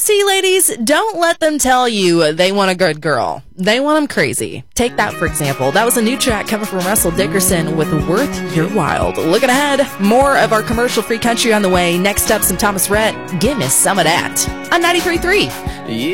See, ladies, don't let them tell you they want a good girl. They want them crazy. Take that, for example. That was a new track coming from Russell Dickerson with Worth Your Wild. Looking ahead, more of our commercial-free country on the way. Next up, some Thomas Rhett. Give me some of that. On 93.3.